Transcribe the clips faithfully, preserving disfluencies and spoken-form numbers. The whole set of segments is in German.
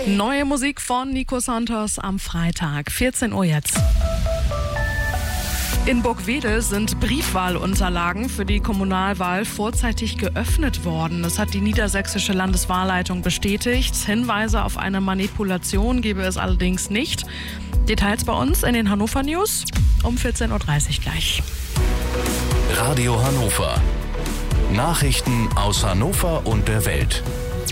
Neue Musik von Nico Santos am Freitag, vierzehn Uhr jetzt. In Burgwedel sind Briefwahlunterlagen für die Kommunalwahl vorzeitig geöffnet worden. Das hat die niedersächsische Landeswahlleitung bestätigt. Hinweise auf eine Manipulation gebe es allerdings nicht. Details bei uns in den Hannover News um vierzehn Uhr dreißig gleich. Radio Hannover. Nachrichten aus Hannover und der Welt.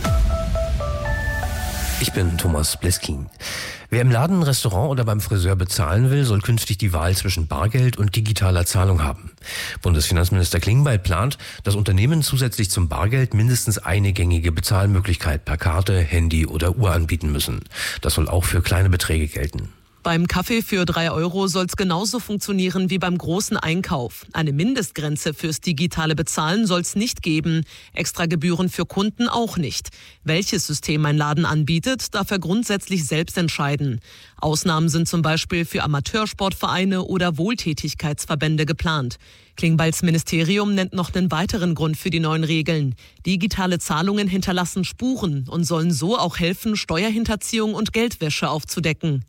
Ich bin Thomas Bleskin. Wer im Laden, Restaurant oder beim Friseur bezahlen will, soll künftig die Wahl zwischen Bargeld und digitaler Zahlung haben. Bundesfinanzminister Klingbeil plant, dass Unternehmen zusätzlich zum Bargeld mindestens eine gängige Bezahlmöglichkeit per Karte, Handy oder Uhr anbieten müssen. Das soll auch für kleine Beträge gelten. Beim Kaffee für drei Euro soll es genauso funktionieren wie beim großen Einkauf. Eine Mindestgrenze fürs digitale Bezahlen soll es nicht geben. Extra Gebühren für Kunden auch nicht. Welches System ein Laden anbietet, darf er grundsätzlich selbst entscheiden. Ausnahmen sind zum Beispiel für Amateursportvereine oder Wohltätigkeitsverbände geplant. Klingbeils Ministerium nennt noch einen weiteren Grund für die neuen Regeln. Digitale Zahlungen hinterlassen Spuren und sollen so auch helfen, Steuerhinterziehung und Geldwäsche aufzudecken.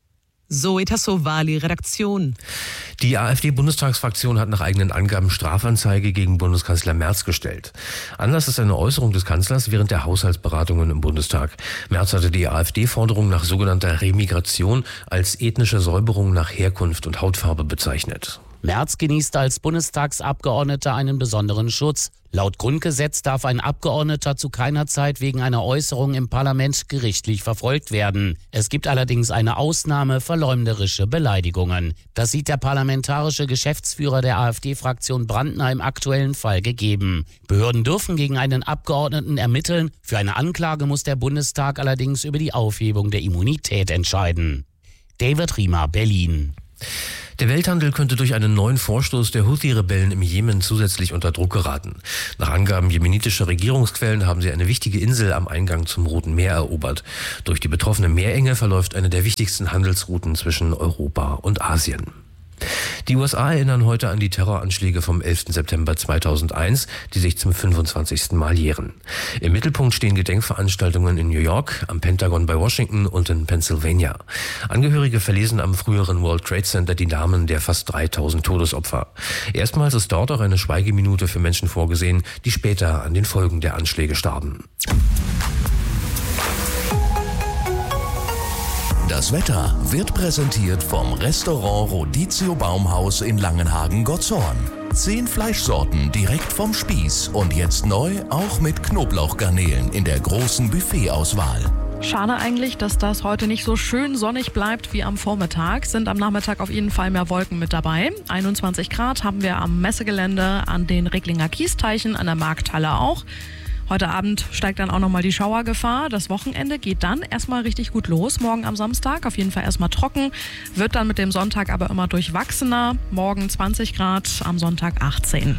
Zoe Tassovali, Redaktion. Die AfD-Bundestagsfraktion hat nach eigenen Angaben Strafanzeige gegen Bundeskanzler Merz gestellt. Anlass ist eine Äußerung des Kanzlers während der Haushaltsberatungen im Bundestag. Merz hatte die AfD-Forderung nach sogenannter Remigration als ethnische Säuberung nach Herkunft und Hautfarbe bezeichnet. Merz genießt als Bundestagsabgeordneter einen besonderen Schutz. Laut Grundgesetz darf ein Abgeordneter zu keiner Zeit wegen einer Äußerung im Parlament gerichtlich verfolgt werden. Es gibt allerdings eine Ausnahme: verleumderische Beleidigungen. Das sieht der parlamentarische Geschäftsführer der AfD-Fraktion Brandner im aktuellen Fall gegeben. Behörden dürfen gegen einen Abgeordneten ermitteln. Für eine Anklage muss der Bundestag allerdings über die Aufhebung der Immunität entscheiden. David Riemer, Berlin. Der Welthandel könnte durch einen neuen Vorstoß der Houthi-Rebellen im Jemen zusätzlich unter Druck geraten. Nach Angaben jemenitischer Regierungsquellen haben sie eine wichtige Insel am Eingang zum Roten Meer erobert. Durch die betroffene Meerenge verläuft eine der wichtigsten Handelsrouten zwischen Europa und Asien. Die U S A erinnern heute an die Terroranschläge vom elften September zweitausendeins, die sich zum fünfundzwanzigsten Mal jähren. Im Mittelpunkt stehen Gedenkveranstaltungen in New York, am Pentagon bei Washington und in Pennsylvania. Angehörige verlesen am früheren World Trade Center die Namen der fast dreitausend Todesopfer. Erstmals ist dort auch eine Schweigeminute für Menschen vorgesehen, die später an den Folgen der Anschläge starben. Das Wetter wird präsentiert vom Restaurant Rodizio Baumhaus in Langenhagen-Gottshorn. Zehn Fleischsorten direkt vom Spieß und jetzt neu auch mit Knoblauchgarnelen in der großen Buffetauswahl. Schade eigentlich, dass das heute nicht so schön sonnig bleibt wie am Vormittag. Sind am Nachmittag auf jeden Fall mehr Wolken mit dabei. einundzwanzig Grad haben wir am Messegelände, an den Recklinger Kiesteichen, an der Markthalle auch. Heute Abend steigt dann auch nochmal die Schauergefahr. Das Wochenende geht dann erstmal richtig gut los. Morgen am Samstag auf jeden Fall erstmal trocken. Wird dann mit dem Sonntag aber immer durchwachsener. Morgen zwanzig Grad, am Sonntag achtzehn.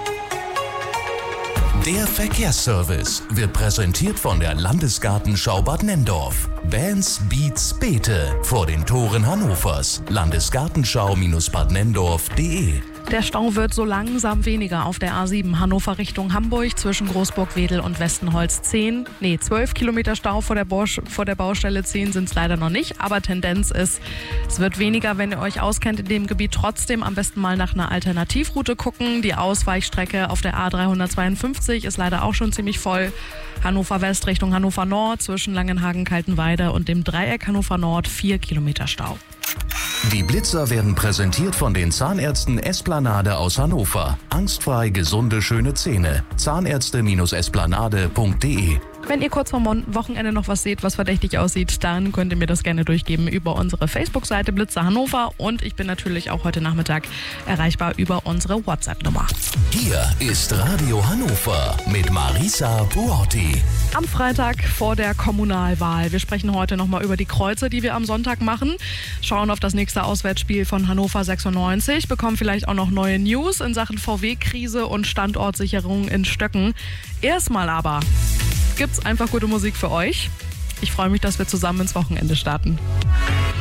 Der Verkehrsservice wird präsentiert von der Landesgartenschau Bad Nenndorf. Bands, Beats, Beete vor den Toren Hannovers. Landesgartenschau Bad Nenndorf punkt de. Der Stau wird so langsam weniger auf der A sieben Hannover Richtung Hamburg zwischen Großburg-Wedel und Westenholz. zehn, nee, zwölf Kilometer Stau vor der, Bosch, vor der Baustelle. zehn sind es leider noch nicht, aber Tendenz ist, es wird weniger, wenn ihr euch auskennt in dem Gebiet. Trotzdem am besten mal nach einer Alternativroute gucken. Die Ausweichstrecke auf der A dreihundertzweiundfünfzig ist leider auch schon ziemlich voll. Hannover West Richtung Hannover Nord zwischen Langenhagen-Kaltenweide und dem Dreieck Hannover Nord vier Kilometer Stau. Die Blitzer werden präsentiert von den Zahnärzten Esplanade aus Hannover. Angstfrei gesunde, schöne Zähne. Zahnärzte Esplanade punkt de. Wenn ihr kurz vor Wochenende noch was seht, was verdächtig aussieht, dann könnt ihr mir das gerne durchgeben über unsere Facebook-Seite Blitzer Hannover. Und ich bin natürlich auch heute Nachmittag erreichbar über unsere WhatsApp-Nummer. Hier ist Radio Hannover mit Marisa Buotti. Am Freitag vor der Kommunalwahl. Wir sprechen heute nochmal über die Kreuze, die wir am Sonntag machen. Schauen auf das nächste Auswärtsspiel von Hannover sechsundneunzig. Bekommen vielleicht auch noch neue News in Sachen V W-Krise und Standortsicherung in Stöcken. Erstmal aber gibt's einfach gute Musik für euch. Ich freue mich, dass wir zusammen ins Wochenende starten.